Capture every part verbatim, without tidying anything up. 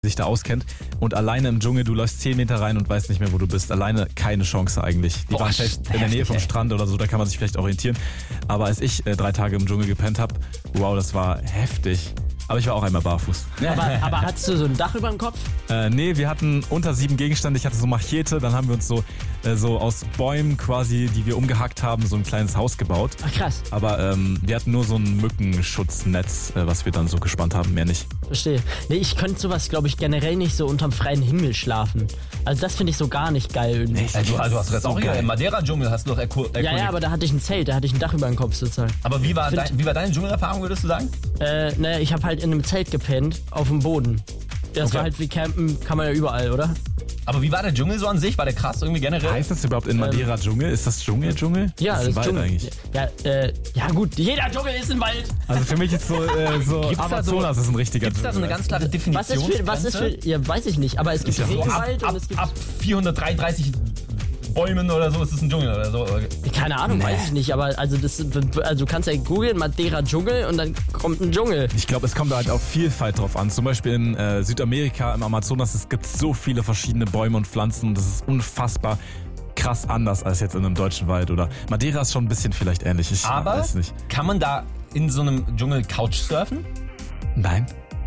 sich da auskennt. Und alleine im Dschungel, du läufst zehn Meter rein und weißt nicht mehr, wo du bist. Alleine keine Chance eigentlich. Die Boah, waren vielleicht in der Nähe vom heftig, Strand oder so, da kann man sich vielleicht orientieren. Aber als ich äh, drei Tage im Dschungel gepennt habe, wow, das war heftig. Aber ich war auch einmal barfuß. Aber, aber hattest du so ein Dach über dem Kopf? Äh, nee, wir hatten unter sieben Gegenstände. Ich hatte so Machete, dann haben wir uns so, äh, so aus Bäumen quasi, die wir umgehackt haben, so ein kleines Haus gebaut. Ach krass, Aber ähm, wir hatten nur so ein Mückenschutznetz, äh, was wir dann so gespannt haben, mehr nicht. verstehe. Nee, ich könnte sowas, glaube ich, generell nicht so unterm freien Himmel schlafen. Also das finde ich so gar nicht geil irgendwie. Ey, du, du hast jetzt auch geil. im Madeira-Dschungel hast du doch erku- erkundigt. Ja, ja, aber da hatte ich ein Zelt, da hatte ich ein Dach über dem Kopf sozusagen. Aber wie war, Find- dein, wie war deine Dschungelerfahrung, würdest du sagen? Äh, naja, ich habe halt in einem Zelt gepennt, auf dem Boden. Das Okay. war halt wie Campen, kann man ja überall, oder? Aber wie war der Dschungel so an sich? War der krass irgendwie generell? Heißt das überhaupt in Madeira Dschungel? Ist das Dschungel, Dschungel? Ja, das ist ein Wald Dschungel. eigentlich. Ja, äh, ja gut, jeder Dschungel ist ein Wald. Also für mich ist so, äh, so Gibt's da so- Amazonas ist ein richtiger Gibt es da so eine Dschungel. ganz klare Was ist für, was ist Definitionsgrenze? für, ja, weiß ich nicht, aber es gibt Ja, so Regenwald ab, und es gibt, ab vierhundertdreiunddreißig Bäumen oder so ist es ein Dschungel oder so. keine Ahnung, weiß ich nicht, aber also das, also du kannst ja googeln, Madeira Dschungel und dann kommt ein Dschungel. Ich glaube, es kommt da halt auf Vielfalt drauf an. Zum Beispiel in äh, Südamerika, im Amazonas, es gibt so viele verschiedene Bäume und Pflanzen und das ist unfassbar krass anders als jetzt in einem deutschen Wald. Oder Madeira ist schon ein bisschen vielleicht ähnlich. Ich Aber weiß nicht. kann man da in so einem Dschungel Couchsurfen? Nein,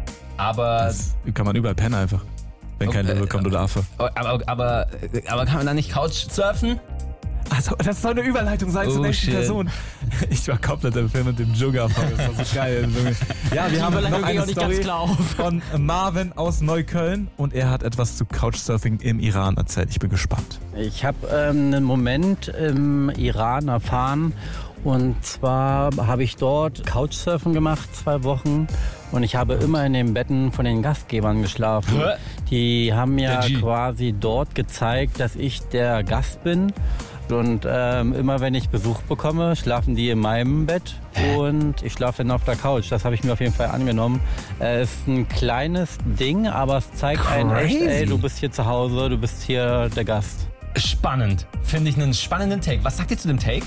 Aber, das kann man überall pennen einfach. Wenn kein Okay, Level kommt oder Affe. aber, aber, aber kann man da nicht Couchsurfen? Also, das soll eine Überleitung sein Oh, zur nächsten shit. Person. Ich war komplett im Film mit dem Dschungel abfangen. Das war so geil. im Dschungel. Ja, wir Die haben Überleitung noch ging eine auch nicht ganz Story klar auf. von Marvin aus Neukölln und er hat etwas zu Couchsurfing im Iran erzählt. Ich bin gespannt. Ich habe ähm, einen Moment im Iran erfahren und zwar habe ich dort Couchsurfen gemacht, zwei Wochen und ich habe immer in den Betten von den Gastgebern geschlafen. Hä? Die haben mir Der G. quasi dort gezeigt, dass ich der Gast bin. Und ähm, immer wenn ich Besuch bekomme, schlafen die in meinem Bett und ich schlafe dann auf der Couch. Das habe ich mir auf jeden Fall angenommen. Es äh, ist ein kleines Ding, aber es zeigt einen echt, Crazy. ey, du bist hier zu Hause, du bist hier der Gast. Spannend. Finde ich einen spannenden Take. Was sagt ihr zu dem Take?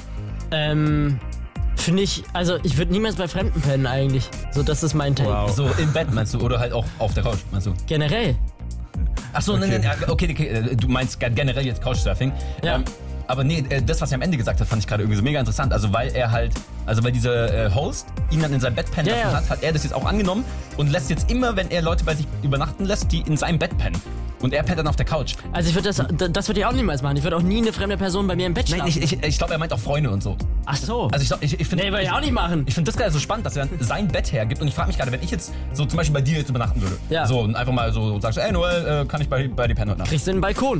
Ähm, finde ich, also ich würde niemals bei Fremden pennen eigentlich. So, das ist mein Take. Wow. So im Bett meinst du? Oder halt auch auf der Couch, meinst du? Generell. Ach so, okay. Okay. Nein, nein, okay, okay, du meinst generell jetzt Couchsurfing. Ja. Ähm, aber nee, äh, das, was er am Ende gesagt hat, fand ich gerade irgendwie so mega interessant. Also weil er halt, also weil dieser äh, Host ihn dann in sein Bett pennen Ja, lassen ja. hat, hat er das jetzt auch angenommen und lässt jetzt immer, wenn er Leute bei sich übernachten lässt, die in seinem Bett pennen. Und er pennt dann auf der Couch. Also ich würde das, das würde ich auch niemals machen. Ich würde auch nie eine fremde Person bei mir im Bett schlafen. Nein, ich, ich, ich glaube, er meint auch Freunde und so. Ach so. Also ich, glaub, ich, ich finde Nee, würde ich auch nicht machen. Ich finde das gerade so spannend, dass er dann sein Bett hergibt. Und ich frage mich gerade, wenn ich jetzt so zum Beispiel bei dir jetzt übernachten würde. Ja. So und einfach mal so sagst, ey Noel, äh, kann ich bei, bei dir pennen heute Nacht? Kriegst du einen Balkon.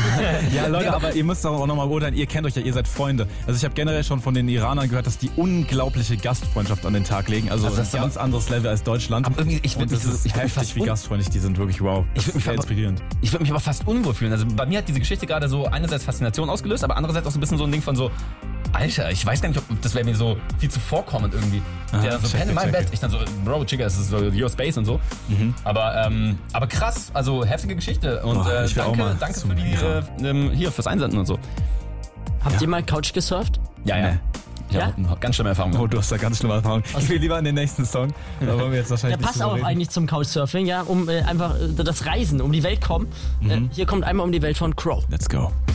Ja, Leute, aber ihr müsst auch nochmal beurteilen, ihr kennt euch ja, ihr seid Freunde. Also ich habe generell schon von den Iranern gehört, dass die unglaubliche Gastfreundschaft an den Tag legen. Also, Also das ein ist aber- ganz anderes Level als Deutschland. Aber irgendwie, ich würd Und mich das so- ist ich würd mich heftig, fast wie un- gastfreundlich die sind. Wirklich wow. Das würd mich ist sehr aber- inspirierend. Ich würde mich aber fast unwohl fühlen. Also bei mir hat diese Geschichte gerade so einerseits Faszination ausgelöst, aber andererseits auch so ein bisschen so ein Ding von so, Alter, ich weiß gar nicht, ob das wäre mir so viel zuvorkommend irgendwie. Aha, Der dann so checke, pennt in meinem checke. Bett. Ich dann so, Bro, Chica, es ist so your space und so. Aber, ähm, aber krass, also heftige Geschichte. Und Boah, äh, ich will auch danke, mal danke zum für die, Iran. äh, ähm, hier, fürs Einsenden und so. Habt Ja. ihr mal Couch gesurft? Ja, ja. Nee. Ich Ja? habe hab ganz schlimme Erfahrungen Oh, gemacht. du hast da ganz schlimme Erfahrungen. Ich will lieber an den nächsten Song. Da wollen wir jetzt wahrscheinlich Der nicht passt drüber auch reden. eigentlich zum Couchsurfing, ja, um äh, einfach äh, das Reisen, um die Welt kommen. Äh, hier kommt einmal um die Welt von Crow. Let's go.